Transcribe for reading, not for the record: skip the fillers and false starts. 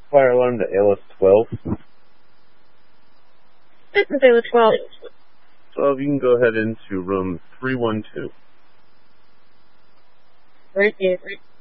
Fire alarm to ALS 12. This is ALS 12. 12, you can go ahead into room 312. Thank you.